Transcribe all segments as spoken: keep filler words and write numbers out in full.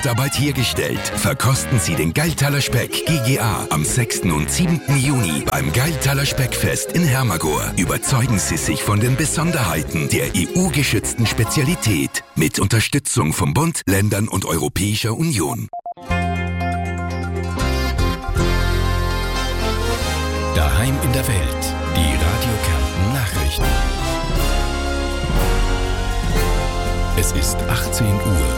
Arbeit hergestellt. Verkosten Sie den Geiltaler Speck G G A am sechsten und siebten Juni beim Geiltaler Speckfest in Hermagor. Überzeugen Sie sich von den Besonderheiten der E U-geschützten Spezialität mit Unterstützung vom Bund, Ländern und Europäischer Union. Daheim in der Welt. Die Radio Kärnten Nachrichten. Es ist achtzehn Uhr.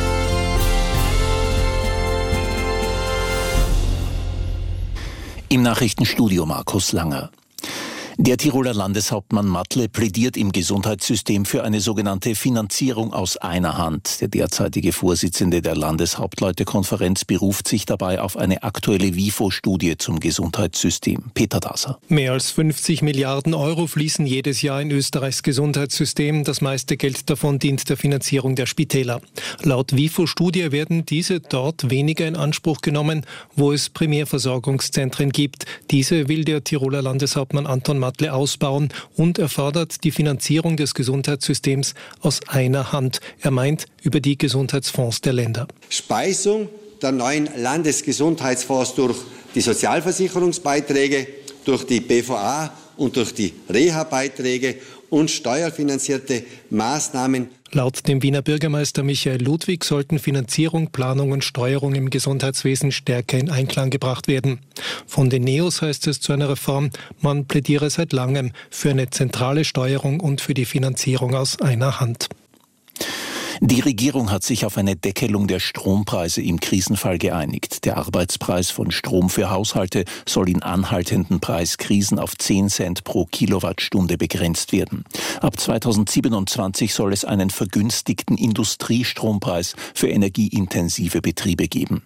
Im Nachrichtenstudio Markus Langer. Der Tiroler Landeshauptmann Matle plädiert im Gesundheitssystem für eine sogenannte Finanzierung aus einer Hand. Der derzeitige Vorsitzende der Landeshauptleutekonferenz beruft sich dabei auf eine aktuelle WIFO-Studie zum Gesundheitssystem. Peter Daser. Mehr als fünfzig Milliarden Euro fließen jedes Jahr in Österreichs Gesundheitssystem. Das meiste Geld davon dient der Finanzierung der Spitäler. Laut WIFO-Studie werden diese dort weniger in Anspruch genommen, wo es Primärversorgungszentren gibt. Diese will der Tiroler Landeshauptmann Anton Matle ausbauen und er fordert die Finanzierung des Gesundheitssystems aus einer Hand. Er meint über die Gesundheitsfonds der Länder. Speisung der neuen Landesgesundheitsfonds durch die Sozialversicherungsbeiträge, durch die B V A und durch die Reha-Beiträge und steuerfinanzierte Maßnahmen. Laut dem Wiener Bürgermeister Michael Ludwig sollten Finanzierung, Planung und Steuerung im Gesundheitswesen stärker in Einklang gebracht werden. Von den Neos heißt es zu einer Reform, man plädiere seit langem für eine zentrale Steuerung und für die Finanzierung aus einer Hand. Die Regierung hat sich auf eine Deckelung der Strompreise im Krisenfall geeinigt. Der Arbeitspreis von Strom für Haushalte soll in anhaltenden Preiskrisen auf zehn Cent pro Kilowattstunde begrenzt werden. Ab zweitausendsiebenundzwanzig soll es einen vergünstigten Industriestrompreis für energieintensive Betriebe geben.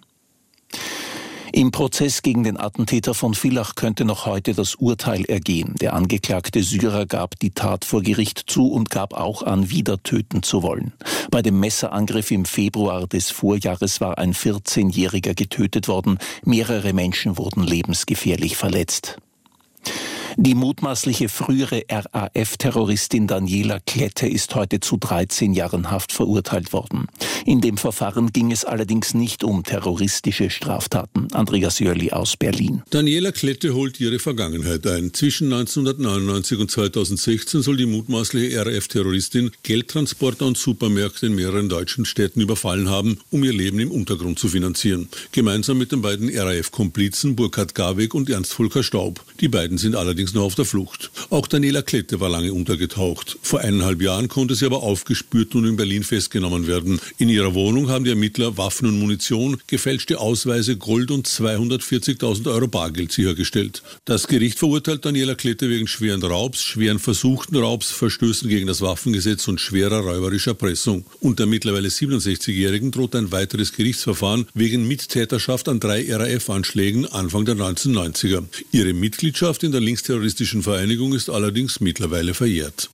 Im Prozess gegen den Attentäter von Villach könnte noch heute das Urteil ergehen. Der angeklagte Syrer gab die Tat vor Gericht zu und gab auch an, wieder töten zu wollen. Bei dem Messerangriff im Februar des Vorjahres war ein vierzehnjähriger getötet worden. Mehrere Menschen wurden lebensgefährlich verletzt. Die mutmaßliche frühere R A F-Terroristin Daniela Klette ist heute zu dreizehn Jahren Haft verurteilt worden. In dem Verfahren ging es allerdings nicht um terroristische Straftaten. Andreas Jörli aus Berlin. Daniela Klette holt ihre Vergangenheit ein. Zwischen neunzehnhundertneunundneunzig und zweitausendsechzehn soll die mutmaßliche R A F-Terroristin Geldtransporter und Supermärkte in mehreren deutschen Städten überfallen haben, um ihr Leben im Untergrund zu finanzieren. Gemeinsam mit den beiden R A F-Komplizen Burkhard Garweg und Ernst Volker Staub. Die beiden sind allerdings noch auf der Flucht. Auch Daniela Klette war lange untergetaucht. Vor eineinhalb Jahren konnte sie aber aufgespürt und in Berlin festgenommen werden. In ihrer Wohnung haben die Ermittler Waffen und Munition, gefälschte Ausweise, Gold und zweihundertvierzigtausend Euro Bargeld sichergestellt. Das Gericht verurteilt Daniela Klette wegen schweren Raubs, schweren versuchten Raubs, Verstößen gegen das Waffengesetz und schwerer räuberischer Erpressung. Und der mittlerweile siebenundsechzigjährigen droht ein weiteres Gerichtsverfahren wegen Mittäterschaft an drei R A F-Anschlägen Anfang der neunzehnhundertneunziger. Ihre Mitgliedschaft in der linksterroristischen Vereinigung ist allerdings mittlerweile verjährt.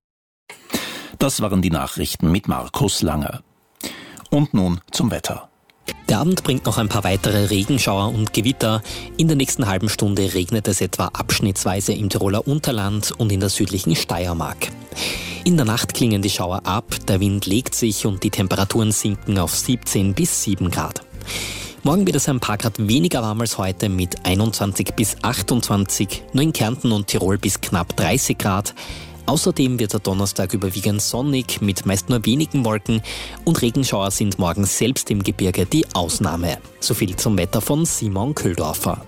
Das waren die Nachrichten mit Markus Langer. Und nun zum Wetter. Der Abend bringt noch ein paar weitere Regenschauer und Gewitter. In der nächsten halben Stunde regnet es etwa abschnittsweise im Tiroler Unterland und in der südlichen Steiermark. In der Nacht klingen die Schauer ab, der Wind legt sich und die Temperaturen sinken auf siebzehn bis sieben Grad. Morgen wird es ein paar Grad weniger warm als heute mit einundzwanzig bis achtundzwanzig, nur in Kärnten und Tirol bis knapp dreißig Grad. Außerdem wird der Donnerstag überwiegend sonnig mit meist nur wenigen Wolken und Regenschauer sind morgen selbst im Gebirge die Ausnahme. So viel zum Wetter von Simon Köhldorfer.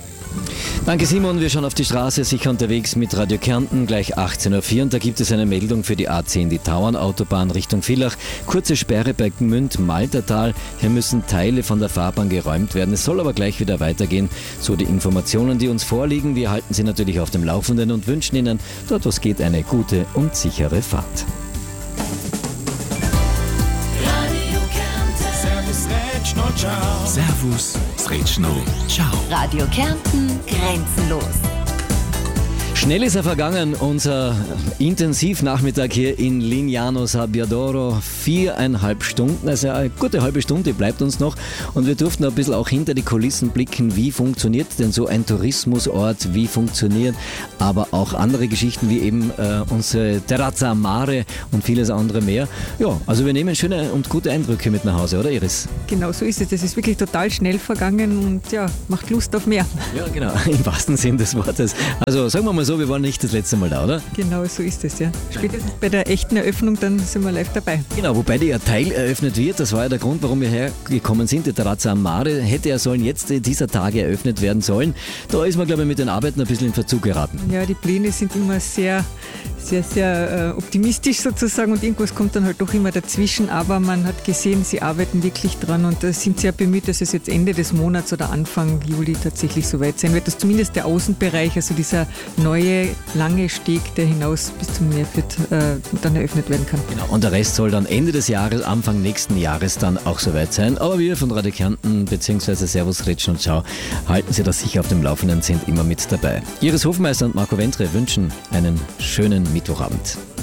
Danke Simon, wir schauen auf die Straße, sicher unterwegs mit Radio Kärnten, gleich achtzehn Uhr vier und da gibt es eine Meldung für die A zehn, die Tauernautobahn Richtung Villach. Kurze Sperre bei Gmünd-Maltertal, hier müssen Teile von der Fahrbahn geräumt werden, es soll aber gleich wieder weitergehen. So die Informationen, die uns vorliegen, wir halten Sie natürlich auf dem Laufenden und wünschen Ihnen, dort was geht, eine gute und sichere Fahrt. Servus, Sretschno, ciao. Radio Kärnten, grenzenlos. Schnell ist er vergangen, unser Intensivnachmittag hier in Lignano Sabbiadoro. Viereinhalb Stunden, also eine gute halbe Stunde bleibt uns noch. Und wir durften ein bisschen auch hinter die Kulissen blicken, wie funktioniert denn so ein Tourismusort, wie funktionieren aber auch andere Geschichten wie eben äh, unsere Terrazza am Mare und vieles andere mehr. Ja, also wir nehmen schöne und gute Eindrücke mit nach Hause, oder Iris? Genau so ist es. Das ist wirklich total schnell vergangen und ja, macht Lust auf mehr. Ja, genau, im wahrsten Sinn des Wortes. Also sagen wir mal so, wir waren nicht das letzte Mal da, oder? Genau so ist es, ja. Spätestens bei der echten Eröffnung, dann sind wir live dabei. Genau, wobei die ja Teil eröffnet wird. Das war ja der Grund, warum wir hergekommen sind. Die Terrazza am Mare hätte ja sollen jetzt dieser Tage eröffnet werden sollen. Da ist man, glaube ich, mit den Arbeiten ein bisschen in Verzug geraten. Ja, die Pläne sind immer sehr, sehr, sehr äh, optimistisch sozusagen und irgendwas kommt dann halt doch immer dazwischen. Aber man hat gesehen, sie arbeiten wirklich dran und äh, sind sehr bemüht, dass es jetzt Ende des Monats oder Anfang Juli tatsächlich soweit sein wird, dass zumindest der Außenbereich, also dieser neue, lange Steg, der hinaus bis zum Meer führt, äh, dann eröffnet werden kann. Genau, und der Rest soll dann Ende des Jahres, Anfang nächsten Jahres dann auch soweit sein. Aber wir von Radio Kärnten bzw. Servus Retschen und Schau halten Sie das sicher auf dem Laufenden, sind immer mit dabei. Iris Hofmeister und Marco Wentre wünschen einen schönen Mittwochabend.